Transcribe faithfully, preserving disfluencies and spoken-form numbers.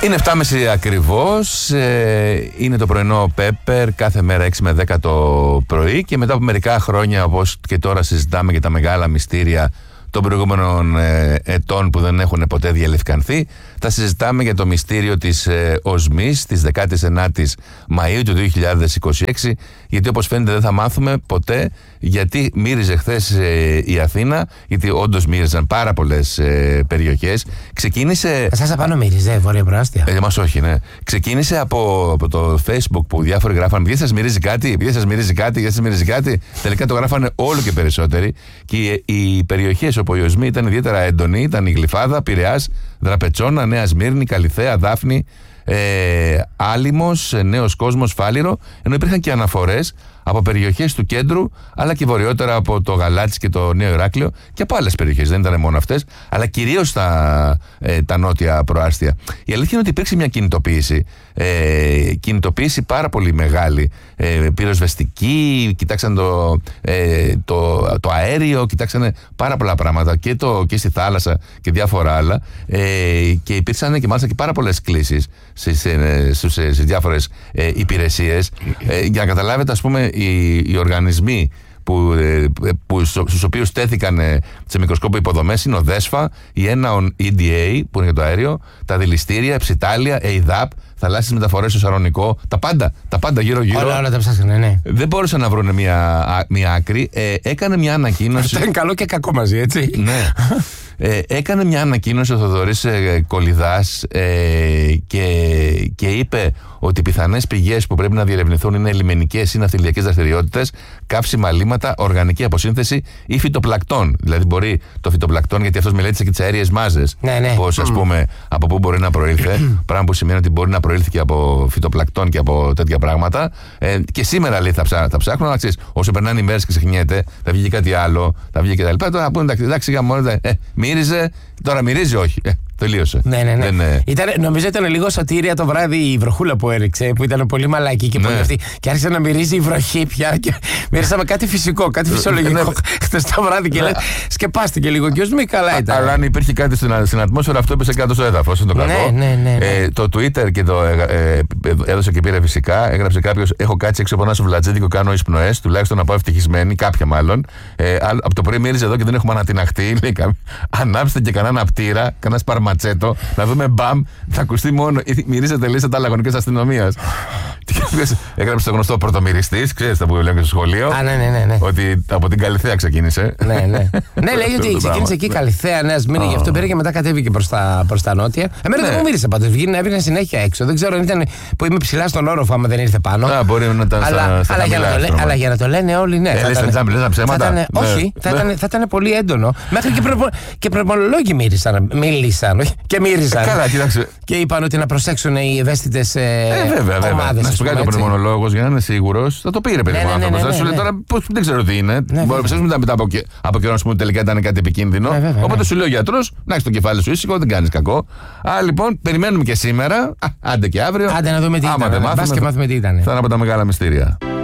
Είναι εφτά και μισή ακριβώς, ε, είναι το πρωινό Πέπερ κάθε μέρα έξι με δέκα το πρωί και μετά από μερικά χρόνια, όπως και τώρα συζητάμε για τα μεγάλα μυστήρια των προηγούμενων ε, ετών που δεν έχουν ποτέ διαλευκανθεί, θα συζητάμε για το μυστήριο της ε, οσμής της δεκάτη ενάτη Μαΐου του δύο χιλιάδες είκοσι έξι, γιατί όπως φαίνεται δεν θα μάθουμε ποτέ γιατί μύριζε χθες ε, η Αθήνα, γιατί όντως μύριζαν πάρα πολλές ε, περιοχές. Ξεκίνησε... Εσάς απάνω μύριζε, βόρεια προάστια. Ε, μας όχι, ναι. Ξεκίνησε από, από το Facebook που διάφοροι γράφανε «Επειδή σας μυρίζει κάτι, επειδή σας μυρίζει κάτι, επειδή σας μυρίζει κάτι». Τελικά το γράφανε όλο και περισσότεροι και οι, οι περιοχές όπου η οσμή ήταν ιδιαίτερα έντονη ήταν η Γλυφάδα, Πειραιάς, Δραπετσόνα, Νέα Σμύρνη, Καλιθέα, Δάφνη, ε, Άλυμος, Νέος Κόσμος, Φάληρο, ενώ υπήρχαν και αναφορές από περιοχές του κέντρου, αλλά και βορειότερα από το Γαλάτσι και το Νέο Ηράκλειο και από άλλες περιοχές. Δεν ήταν μόνο αυτές, αλλά κυρίως τα, ε, τα νότια προάστια. Η αλήθεια είναι ότι υπήρξε μια κινητοποίηση, ε, κινητοποίηση πάρα πολύ μεγάλη, ε, πυροσβεστική, κοιτάξαν το, ε, το, το αέριο, κοιτάξαν πάρα πολλά πράγματα και, το, και στη θάλασσα και διάφορα άλλα, ε, και υπήρξαν και μάλιστα και πάρα πολλές κλήσεις σε, σε, σε, σε διάφορες ε, υπηρεσίες, ε, για να καταλάβετε, ας πούμε, Οι, οι οργανισμοί που, που, στους οποίους τέθηκαν σε μικροσκόπο υποδομές είναι ο ΔΕΣΦΑ, η ΕΝΑΟΝ ι ντι έι που είναι για το αέριο, τα δηληστήρια, Ψιτάλια, ΕΙΔΑΠ, θαλάσσιες μεταφορές στο Σαρονικό, τα πάντα, τα πάντα γύρω-γύρω. Όλα, όλα τα ψάξανε, ναι. Δεν μπόρεσαν να βρουν μια, μια άκρη. Ε, έκανε μια ανακοίνωση. Αυτό είναι καλό και κακό μαζί, έτσι. Ναι. Ε, έκανε μια ανακοίνωση ο Θοδωρής ε, Κολιδάς ε, και, και είπε ότι οι πιθανές πηγές που πρέπει να διερευνηθούν είναι λιμενικές ή ναυτιλιακές δραστηριότητες, καύσιμα λίμματα, οργανική αποσύνθεση ή φυτοπλακτών. Δηλαδή, μπορεί το φυτοπλακτών, γιατί αυτός μελέτησε και τις αέριες μάζες. Ναι, ναι. Πώς, ας πούμε, από πού μπορεί να προήλθε. Πράγμα που σημαίνει ότι μπορεί να προήλθε και από φυτοπλακτών και από τέτοια πράγματα. Ε, και σήμερα, λέει, θα, ψά, θα ψάχνουν, αλλά ξέρεις, όσο περνάνε οι μέρες και ξεχνιέται, θα βγει κάτι άλλο, θα βγει και τα λοιπά. Τώρα να πούνε, εντάξει, για μόνο, ε, μύριζε, τώρα μυρίζει, όχι. Ε, τελείωσε. Ναι, ναι, ναι. Δεν, ε... Ήταν, νομίζω ήταν λίγο σωτήρια το βράδυ η βροχούλα που έριξε, που ήταν πολύ μαλακή και ναι. πολύ αυτή. Και άρχισε να μυρίζει η βροχή πια. Και μυρίσαμε κάτι φυσικό, κάτι φυσιολογικό χθες το βράδυ. Και λέει, σκεπάστηκε λίγο. Και ω μη καλά ήταν. Αλλά αν υπήρχε κάτι στην, στην ατμόσφαιρα, αυτό έπεσε κάτω στο έδαφος. Είναι το κακό. Ναι, ναι, ναι, ναι. Ε, το Twitter και το ε, ε, έδωσε και πήρε φυσικά. Έγραψε κάποιο: έχω κάτσει έξω από ένα σουβλατζίδικο, κάνω εισπνοές. Τουλάχιστον να πάω ευτυχισμένη, κάποια μάλλον. Ε, από το πρωί μύριζε εδώ και δεν έχουμε ανατιναχτεί. Ανάψτε και κανένα πτήρα, κανένα σπαρματσέτο. Να δούμε μπαμ, θα ακουστεί μόνο. Μυρίζεται, λέει, στα τα λαγωνικές αστυνομίας. Έγραψε το γνωστό πρωτομυριστής, ξέρεις τα που λέμε στο σχολείο. Α, ναι, ναι, ναι, ναι. Ότι από την Καλιθέα ξεκίνησε. Ναι, ναι. Ναι, λέει ότι ξεκίνησε εκεί η Καλιθέα, Νέα Σμύρνη, γι' αυτό πήρε και μετά κατέβηκε προς τα, προς τα νότια. Εμένα δεν μου μύρισε πάντως. Βγήκε, έβγαινε συνέχεια έξω. Δεν ξέρω αν ήταν που είμαι ψηλά στον όροφο, άμα δεν ήρθε πάνω. Α, μπορεί να ήταν στα χαμηλά. Αλλά για να το λένε όλοι, ναι. Λες ψέματα. Όχι, θα ήταν πολύ έντονο. Μέχρι και προπονολόγοι μίλησαν. Και μύριζαν. Καλά, κοίταξε. Και είπαν ότι να προσέξουν οι ευαίσθητες ομάδες. Να σου κάνει ο πνευμονολόγος για να είναι σίγουρος, θα το πήρε παιδί μου άνθρωπος. Θα σου λέει τώρα δεν ξέρω τι είναι. Μπορεί να ψάξουμε μετά από καιρό να πούμε τελικά ήταν κάτι επικίνδυνο. Οπότε σου λέει ο γιατρός, να έχει το κεφάλι σου ήσυχο, δεν κάνεις κακό. Α, λοιπόν, περιμένουμε και σήμερα. Άντε και αύριο. Άντε να δούμε τι ήταν. Άμα δεν μάθουμε, τι ήταν. θα είναι από τα μεγάλα μυστήρια.